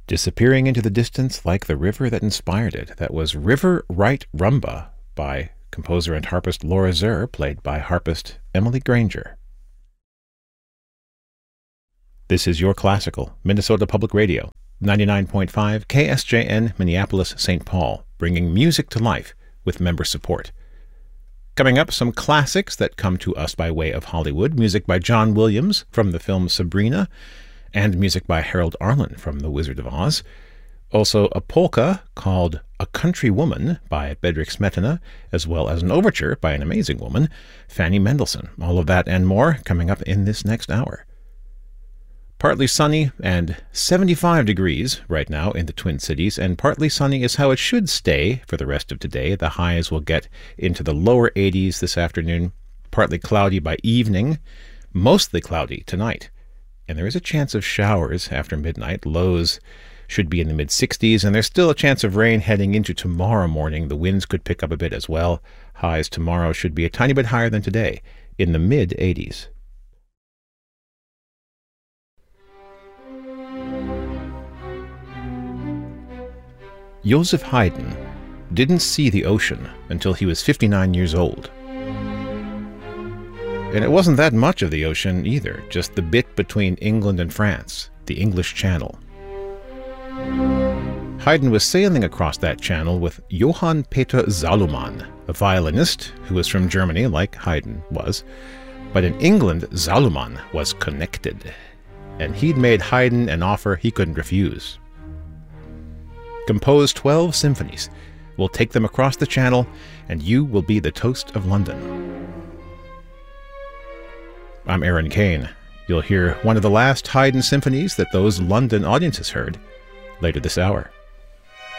Disappearing into the distance like the river that inspired it. That was River Right Rumba by composer and harpist Laura Zer, played by harpist Emily Granger. This is Your Classical, Minnesota Public Radio, 99.5 KSJN Minneapolis, St. Paul, bringing music to life with member support. Coming up, some classics that come to us by way of Hollywood, music by John Williams from the film Sabrina, and music by Harold Arlen from The Wizard of Oz. Also a polka called A Country Woman by Bedřich Smetana, as well as an overture by an amazing woman, Fanny Mendelssohn. All of that and more coming up in this next hour. Partly sunny and 75 degrees right now in the Twin Cities, and partly sunny is how it should stay for the rest of today. The highs will get into the lower 80s this afternoon, partly cloudy by evening, mostly cloudy tonight. And there is a chance of showers after midnight. Lows should be in the mid-60s, and there's still a chance of rain heading into tomorrow morning. The winds could pick up a bit as well. Highs tomorrow should be a tiny bit higher than today, in the mid-80s. Joseph Haydn didn't see the ocean until he was 59 years old. And it wasn't that much of the ocean either, just the bit between England and France, the English Channel. Haydn was sailing across that channel with Johann Peter Salomon, a violinist who was from Germany like Haydn was. But in England, Salomon was connected, and he'd made Haydn an offer he couldn't refuse. Compose 12 symphonies. We'll take them across the channel, and you will be the toast of London. I'm Aaron Kane. You'll hear one of the last Haydn symphonies that those London audiences heard later this hour.